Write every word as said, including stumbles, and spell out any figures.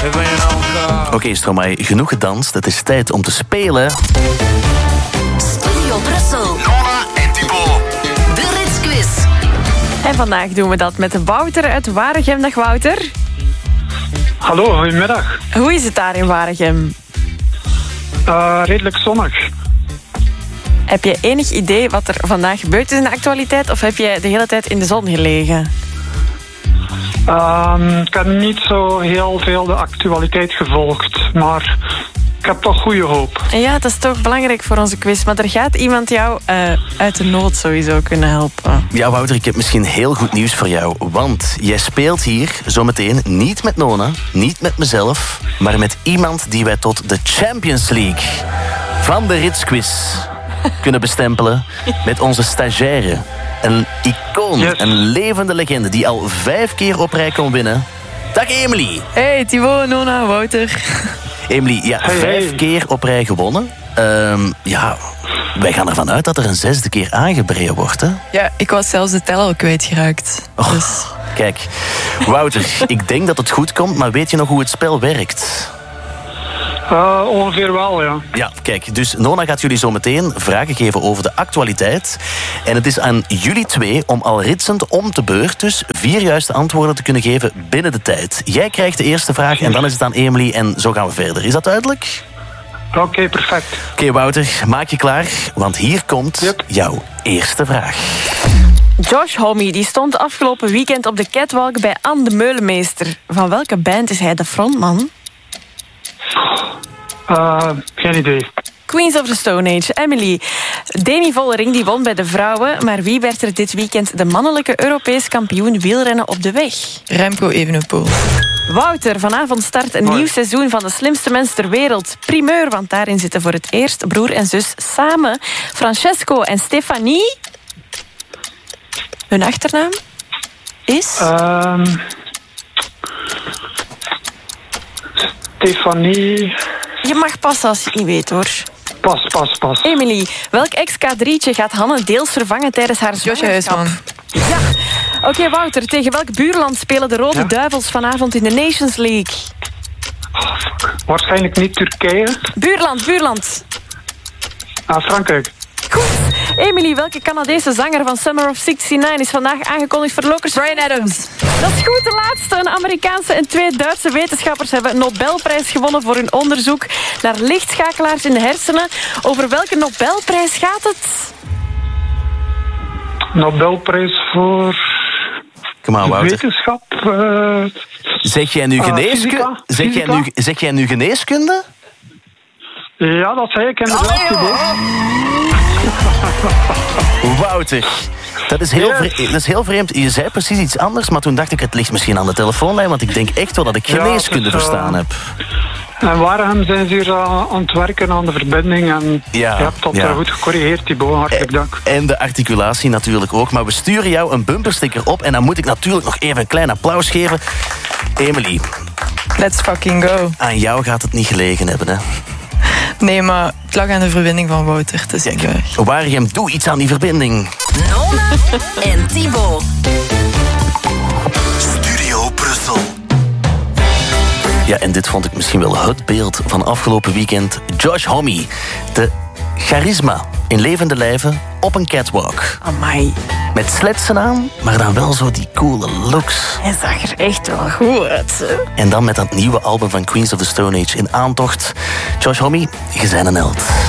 Oké, okay, Stromae, genoeg gedanst. Het is tijd om te spelen. Studio Brussel. Nona en Thibaut. De Ritzquiz. En vandaag doen we dat met Wouter uit Waregem. Dag Wouter. Hallo, goedemiddag. Hoe is het daar in Waregem? Uh, redelijk zonnig. Heb je enig idee wat er vandaag gebeurd is in de actualiteit? Of heb je de hele tijd in de zon gelegen? Uh, ik heb niet zo heel veel de actualiteit gevolgd, maar ik heb toch goede hoop. Ja, dat is toch belangrijk voor onze quiz. Maar er gaat iemand jou uh, uit de nood sowieso kunnen helpen. Ja, Wouter, ik heb misschien heel goed nieuws voor jou. Want jij speelt hier zometeen niet met Nona, niet met mezelf, maar met iemand die wij tot de Champions League van de Ritzquiz kunnen bestempelen. Met onze stagiaire. Een icoon, yes. Een levende legende die al vijf keer op rij kon winnen. Dag Emily. Hey, Thibaut, Nona, Wouter. Emily, ja, hey, vijf hey. keer op rij gewonnen. Um, ja, wij gaan ervan uit dat er een zesde keer aangebreid wordt, hè? Ja, ik was zelfs de tel al kwijtgeraakt. Oh, dus. Kijk, Wouter, ik denk dat het goed komt, maar weet je nog hoe het spel werkt? Uh, ongeveer wel, ja. Ja, kijk, dus Nona gaat jullie zo meteen vragen geven over de actualiteit. En het is aan jullie twee om al ritsend om te beurt dus vier juiste antwoorden te kunnen geven binnen de tijd. Jij krijgt de eerste vraag en dan is het aan Emily en zo gaan we verder. Is dat duidelijk? Oké, okay, perfect. Oké, okay, Wouter, maak je klaar, want hier komt yep. jouw eerste vraag. Josh Homme die stond afgelopen weekend op de catwalk bij Anne de Meulemeester. Van welke band is hij de frontman? Uh, geen idee. Queens of the Stone Age. Emily. Demi Vollering die won bij de vrouwen, maar wie werd er dit weekend de mannelijke Europees kampioen wielrennen op de weg? Remco Evenepoel. Wouter, vanavond start een nieuw seizoen van De Slimste Mens ter Wereld. Primeur, want daarin zitten voor het eerst broer en zus samen. Francesco en Stefanie. Hun achternaam is? Um, Stefanie. Je mag passen als je het niet weet, hoor. Pas, pas, pas. Emily, welk ex-K drietje gaat Hanne deels vervangen tijdens haar Josje zwangerschap? Huisman. Ja. Oké, okay, Wouter, tegen welk buurland spelen de Rode Ja? Duivels vanavond in de Nations League? Oh, fuck. Waarschijnlijk niet Turkije. Buurland, buurland. Ah, Frankrijk. Goed. Emily, welke Canadese zanger van Summer of zesennegentig is vandaag aangekondigd voor Locust? Bryan Adams. Dat is goed, de laatste. Een Amerikaanse en twee Duitse wetenschappers hebben een Nobelprijs gewonnen voor hun onderzoek naar lichtschakelaars in de hersenen. Over welke Nobelprijs gaat het? Nobelprijs voor Come on, Wouter. wetenschap. Uh, Zeg jij nu uh, geneeskunde? fysica? Zeg, jij nu, zeg jij nu geneeskunde? Ja, dat zei ik inderdaad. Wouter, dat is, heel Yes. vre- dat is heel vreemd. Je zei precies iets anders, maar toen dacht ik, het ligt misschien aan de telefoonlijn, want ik denk echt wel dat ik Ja, geneeskunde het is, uh, verstaan heb. En Waregem zijn ze hier uh, aan het werken aan de verbinding. En Ja, je hebt dat ja. uh, goed gecorrigeerd, Thibaut. Hartelijk dank. En de articulatie natuurlijk ook. Maar we sturen jou een bumpersticker op. En dan moet ik natuurlijk nog even een klein applaus geven. Emily, Let's fucking go. aan jou gaat het niet gelegen hebben, hè? Nee, maar het lag aan de verbinding van Wouter. Het is niet Kijk, weg. Waregem, doe iets aan die verbinding. Nona en Thibaut. Studio Brussel. Ja, en dit vond ik misschien wel het beeld van afgelopen weekend. Josh Homme, de charisma in levende lijven op een catwalk. Amai, Met sletsen aan, maar dan wel zo die coole looks. hij zag er echt wel goed uit. Hè? En dan met dat nieuwe album van Queens of the Stone Age in aantocht. Josh Homme, je bent een held.